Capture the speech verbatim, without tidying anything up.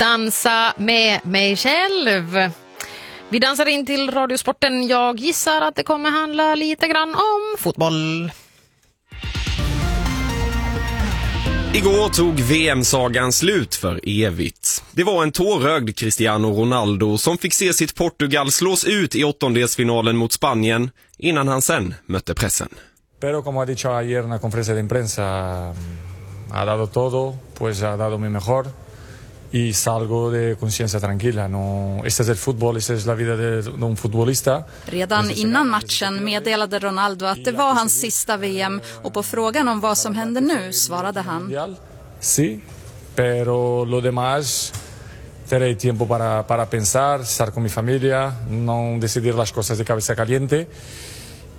Dansa med mig själv. Vi dansar in till Radiosporten. Jag gissar att det kommer handla lite grann om fotboll. Igår tog V M-sagan slut för evigt. Det var en tårögd Cristiano Ronaldo som fick se sitt Portugal slås ut i åttondelsfinalen mot Spanien innan han sen mötte pressen. Pero como ha dicho ayer en la conferencia de imprensa, ha dado todo, pues ha dado mi mejor y salgo de conciencia tranquila. No, este es el fútbol, esta es la vida de, de un futbolista. Redan innan matchen meddelade Ronaldo att det var hans sista V M och på frågan om vad som händer nu svarade han: Sí, pero lo demás tendré tiempo para para pensar, estar con mi familia, no decidir las cosas de cabeza caliente.